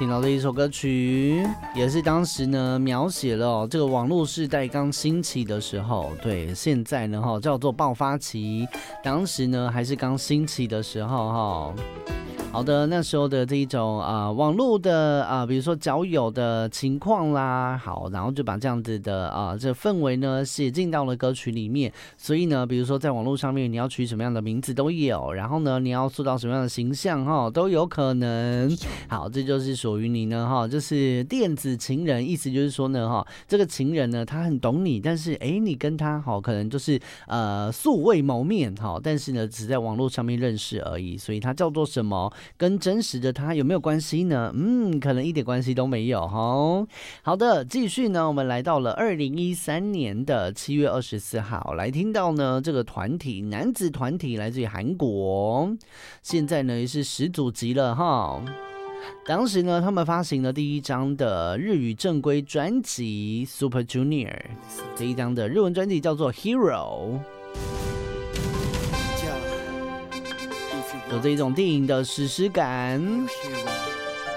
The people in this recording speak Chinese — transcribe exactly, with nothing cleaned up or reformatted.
听到的一首歌曲，也是当时呢描写了、哦、这个网络世代刚兴起的时候，对，现在呢、哦、叫做爆发期，当时呢还是刚兴起的时候哈、哦。好的，那时候的这一种啊、呃、网络的啊、呃，比如说交友的情况啦，好，然后就把这样子的啊、呃、这氛围呢写进到了歌曲里面。所以呢，比如说在网络上面你要取什么样的名字都有，然后呢你要塑造什么样的形象哈都有可能。好，这就是属于你呢哈，就是电子情人，意思就是说呢哈，这个情人呢他很懂你，但是哎你跟他哈可能就是呃素未谋面哈，但是呢只在网络上面认识而已，所以它叫做什么？跟真实的他有没有关系呢？嗯，可能一点关系都没有哈。好的，继续呢，我们来到了二零一三年的七月二十四号，来听到呢这个团体男子团体来自于韩国，现在呢也是十组级了哈。当时呢，他们发行了第一张的日语正规专辑《Super Junior》，这一张的日文专辑叫做《Hero》。有这一种电影的史诗感。